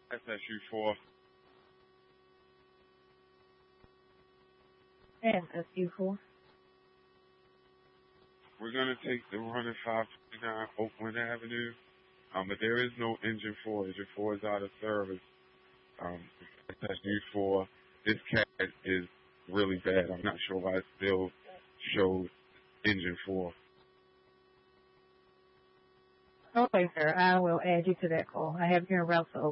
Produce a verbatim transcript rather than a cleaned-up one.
S S U four. S S U four. We're going to take the run at five twenty-nine Oakland Avenue, um, but there is no engine four. Engine four is out of service. Um, S S U four, this cat is really bad. I'm not sure why it still shows engine four. Okay, sir. I will add you to that call. I have your route to